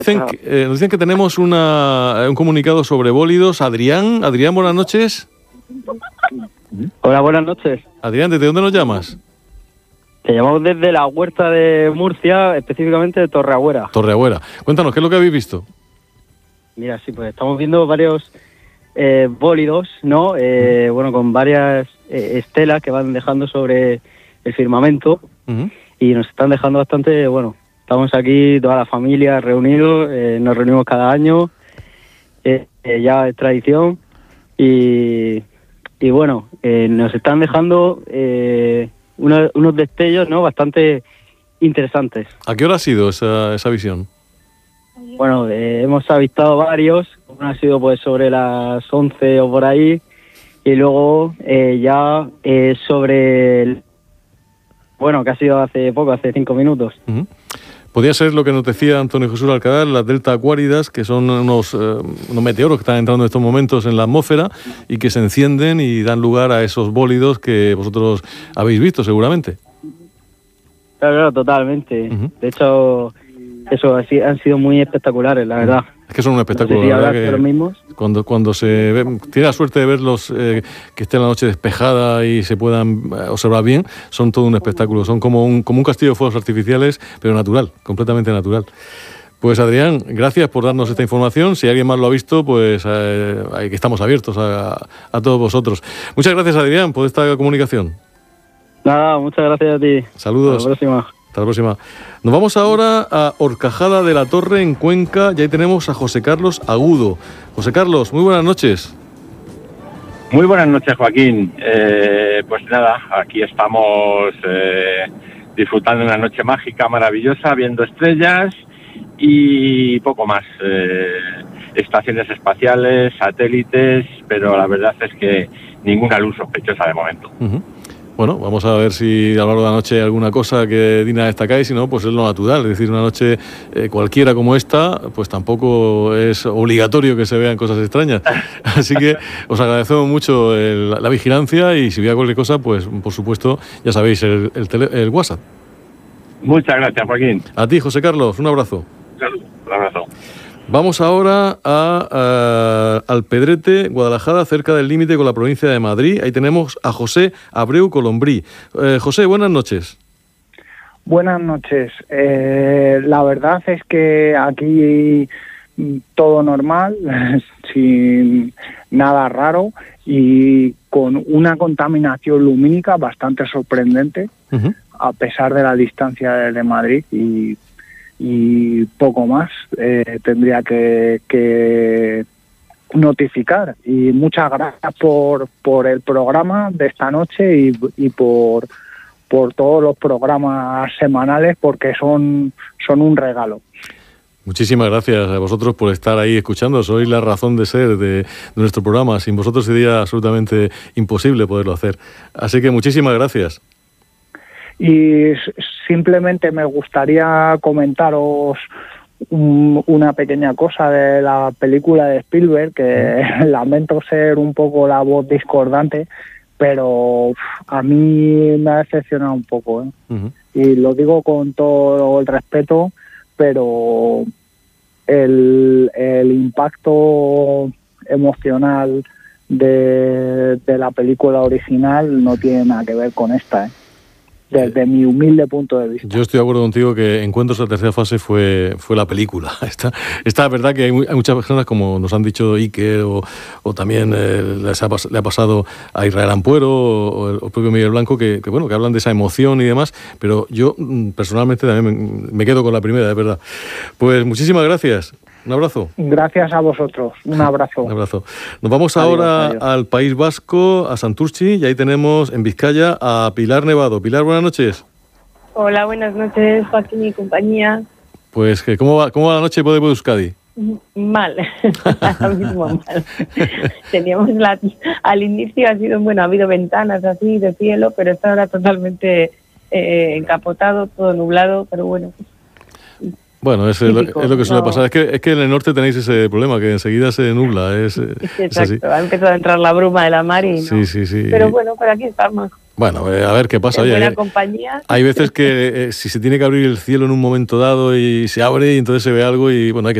Nos dicen que tenemos un comunicado sobre bólidos. Adrián, buenas noches. Hola, buenas noches. Adrián, ¿desde dónde nos llamas? Te llamamos desde la huerta de Murcia, específicamente de Torreagüera. Torreagüera. Cuéntanos, ¿qué es lo que habéis visto? Mira, sí, pues estamos viendo varios bólidos, ¿no? Bueno, con varias estelas que van dejando sobre el firmamento. Y nos están dejando bastante, bueno, estamos aquí toda la familia reunidos, nos reunimos cada año, ya es tradición y bueno, nos están dejando unos destellos, ¿no?, bastante interesantes. ¿A qué hora ha sido esa visión? Bueno, hemos avistado varios, uno ha sido pues sobre las 11 o por ahí, y luego ya sobre bueno, que ha sido hace poco, hace 5 minutos. Podría ser lo que nos decía Antonio Jesús Alcalá, las Delta Aquáridas, que son unos meteoros que están entrando en estos momentos en la atmósfera y que se encienden y dan lugar a esos bólidos que vosotros habéis visto seguramente. Claro, totalmente. De hecho, eso han sido muy espectaculares, la verdad. Es que son un espectáculo, no sé si la verdad, que los mismos. Cuando se ve, tiene la suerte de verlos, que esté la noche despejada y se puedan observar bien, son todo un espectáculo, son como un castillo de fuegos artificiales, pero natural, completamente natural. Pues Adrián, gracias por darnos esta información. Si alguien más lo ha visto, pues que estamos abiertos a todos vosotros. Muchas gracias, Adrián, por esta comunicación. Nada, muchas gracias a ti. Saludos. Hasta la próxima. Hasta la próxima. Nos vamos ahora a Horcajada de la Torre, en Cuenca, y ahí tenemos a José Carlos Agudo. José Carlos, muy buenas noches. Muy buenas noches, Joaquín. Pues nada, aquí estamos disfrutando de una noche mágica, maravillosa, viendo estrellas y poco más. Estaciones espaciales, satélites, pero la verdad es que ninguna luz sospechosa de momento. Bueno, vamos a ver si a lo largo de la noche hay alguna cosa que digna de destacar, y si no, pues es lo natural. Es decir, una noche cualquiera como esta, pues tampoco es obligatorio que se vean cosas extrañas. Así que os agradecemos mucho la vigilancia, y si hubiera cualquier cosa, pues por supuesto, ya sabéis, el WhatsApp. Muchas gracias, Joaquín. A ti, José Carlos, un abrazo. Un abrazo. Vamos ahora a Alpedrete, Guadalajara, cerca del límite con la provincia de Madrid. Ahí tenemos a José Abreu Colombrí. José, buenas noches. Buenas noches. La verdad es que aquí todo normal, sin nada raro y con una contaminación lumínica bastante sorprendente, a pesar de la distancia de Madrid y poco más tendría que notificar. Y muchas gracias por el programa de esta noche y por todos los programas semanales, porque son un regalo. Muchísimas gracias a vosotros por estar ahí escuchando. Sois la razón de ser de nuestro programa. Sin vosotros sería absolutamente imposible poderlo hacer. Así que muchísimas gracias. Y simplemente me gustaría comentaros una pequeña cosa de la película de Spielberg, que lamento ser un poco la voz discordante, pero a mí me ha decepcionado un poco, y lo digo con todo el respeto, pero el impacto emocional de la película original no tiene nada que ver con esta, desde mi humilde punto de vista. Yo estoy de acuerdo contigo que Encuentros a la tercera fase fue la película. Esta verdad que hay muchas personas, como nos han dicho Iker o también le ha pasado a Israel Ampuero o el propio Miguel Blanco, que hablan de esa emoción y demás, pero yo personalmente también me quedo con la primera, es verdad. Pues muchísimas gracias. Un abrazo. Gracias a vosotros. Un abrazo. Un abrazo. Nos vamos ahora al País Vasco, a Santurtzi, y ahí tenemos en Vizcaya a Pilar Nevado. Pilar, buenas noches. Hola, buenas noches, Joaquín y compañía. Pues, ¿cómo va la noche de Euskadi? Mal, ahora mismo mal. Teníamos al inicio ha habido ventanas así de cielo, pero está ahora totalmente encapotado, todo nublado, pero bueno. Bueno, es lo que suele pasar. Es que en el norte tenéis ese problema, que enseguida se nubla. Es así. Ha empezado a entrar la bruma de la mar y no. Sí. Pero bueno, por aquí estamos. Bueno, a ver qué pasa. En Oye, buena compañía. hay veces que si se tiene que abrir el cielo en un momento dado y se abre y entonces se ve algo y bueno, hay que